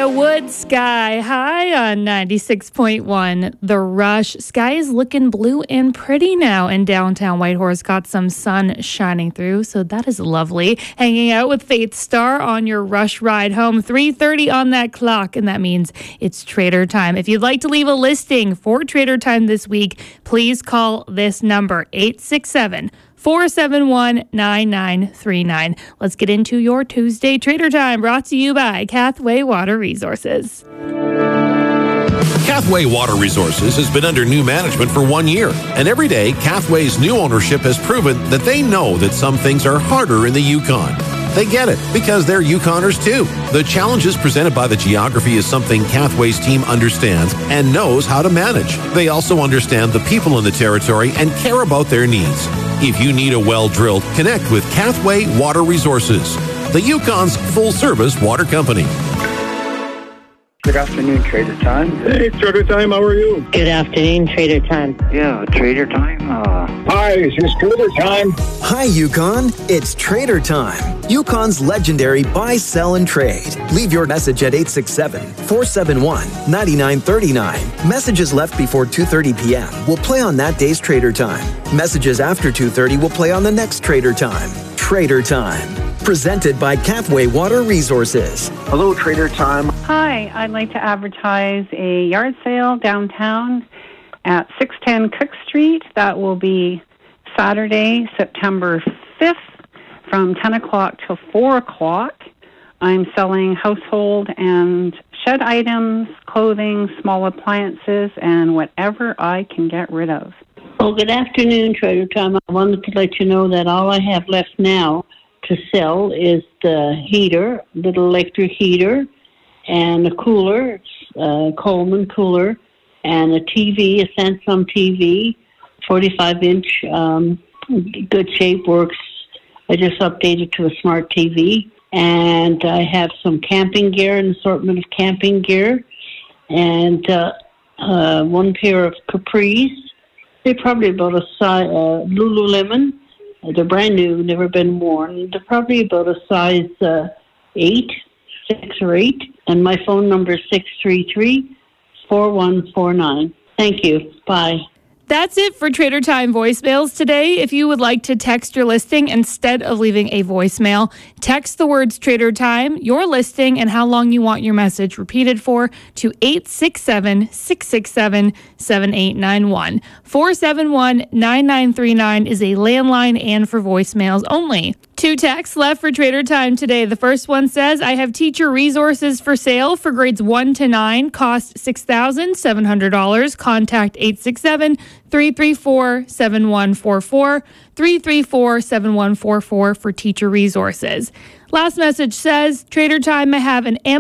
Olivia Wood, Sky High on 96.1 The Rush. Sky is looking blue and pretty now in downtown Whitehorse. Got some sun shining through, so that is lovely. Hanging out with Faith Star on your Rush ride home. 3:30 on that clock, and that means it's Trader Time. If you'd like to leave a listing for Trader Time this week, please call this number, 867-471-9939. Let's get into your Tuesday Trader Time, brought to you by Cathway Water Resources. Cathway Water Resources has been under new management for 1 year, and every day, Cathway's new ownership has proven that they know that some things are harder in the Yukon. They get it, because they're Yukoners too. The challenges presented by the geography is something Cathway's team understands and knows how to manage. They also understand the people in the territory and care about their needs. If you need a well drilled, connect with Cathway Water Resources, the Yukon's full-service water company. Good afternoon, Trader Time. Hey, Trader Time, how are you? Good afternoon, Trader Time. Yeah, Trader Time. Hi, it's Trader Time. Hi, Yukon. It's Trader Time. Yukon's legendary buy, sell, and trade. Leave your message at 867-471-9939. Messages left before 2:30 p.m. will play on that day's Trader Time. Messages after 2:30 will play on the next Trader Time. Trader Time. Presented by Cathway Water Resources. Hello, Trader Time. Hi, I'd like to advertise a yard sale downtown at 610 Cook Street. That will be Saturday, September 5th from 10 o'clock till 4 o'clock. I'm selling household and shed items, clothing, small appliances, and whatever I can get rid of. Well, good afternoon, Trader Time. I wanted to let you know that all I have left now to sell is the heater, little electric heater, and a cooler, Coleman cooler, and a TV, a Samsung TV, 45-inch, good shape, works. I just updated to a smart TV. And I have some camping gear, an assortment of camping gear, and one pair of capris. They're probably about a size, Lululemon. They're brand new, never been worn. They're probably about a size 6 or 8. And my phone number is 633-4149. Thank you. Bye. That's it for Trader Time voicemails today. If you would like to text your listing instead of leaving a voicemail, text the words Trader Time, your listing, and how long you want your message repeated for to 867-667-7891. 471-9939 is a landline and for voicemails only. 2 texts left for Trader Time today. The first one says, I have teacher resources for sale for grades 1 to 9, cost $6,700. Contact 867-334-7144, 334-7144 for teacher resources. Last message says, Trader Time, I have an